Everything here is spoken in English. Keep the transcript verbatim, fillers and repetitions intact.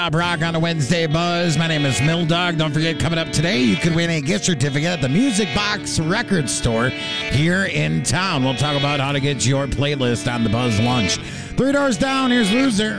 Pop Rock on a Wednesday Buzz. My name is Milldog. Don't forget, coming up today, you could win a gift certificate at the Music Box Record Store here in town. We'll talk about how to get your playlist on the Buzz Lunch. Three doors down, here's Loser.